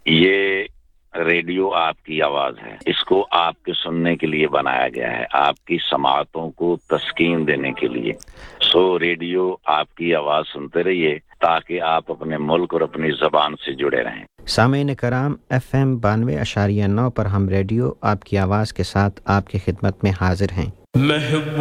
ये रेडियो आपकी आवाज है, इसको आपके सुनने के लिए बनाया गया है, आपकी समाअतों को तस्कीन देने के लिए। सो रेडियो आपकी आवाज सुनते रहिए ताकि आप अपने मुल्क और अपनी ज़बान से जुड़े रहें। सामीन कराम, FM 92.9 पर हम रेडियो आपकी आवाज़ के साथ आपकी खिदमत में हाजिर हैं।